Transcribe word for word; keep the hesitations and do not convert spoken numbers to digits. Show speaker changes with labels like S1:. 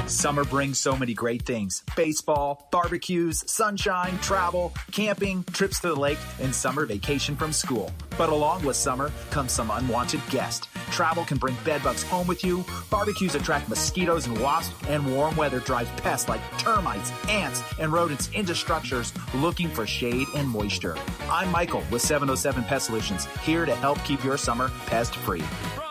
S1: Summer brings so many great things. Baseball, barbecues, sunshine, travel, camping, trips to the lake, and summer vacation from school. But along with summer comes some unwanted guests. Travel can bring bedbugs home with you, barbecues attract mosquitoes and wasps, and warm weather drives pests like termites, ants, and rodents into structures looking for shade and moisture. I'm Michael with seven oh seven Pest Solutions, here to help keep your summer pest-free.